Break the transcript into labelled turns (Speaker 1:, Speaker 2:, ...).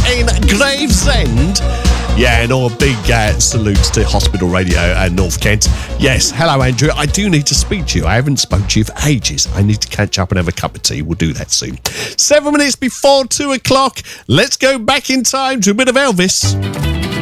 Speaker 1: in Gravesend. Yeah, and all big salutes to Hospital Radio and North Kent. Yes, hello Andrew. I do need to speak to you. I haven't spoken to you for ages. I need to catch up and have a cup of tea. We'll do that soon. 7 minutes before 2 o'clock. Let's go back in time to a bit of Elvis.